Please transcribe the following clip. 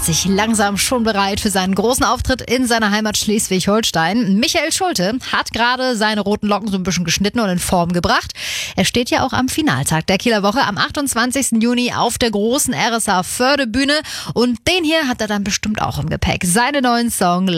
sich langsam schon bereit für seinen großen Auftritt in seiner Heimat Schleswig-Holstein. Michael Schulte hat gerade seine roten Locken so ein bisschen geschnitten und in Form gebracht. Er steht ja auch am Finaltag der Kieler Woche am 28. Juni auf der großen RSA Förde Bühne und den hier hat er dann bestimmt auch im Gepäck. Seinen neuen Song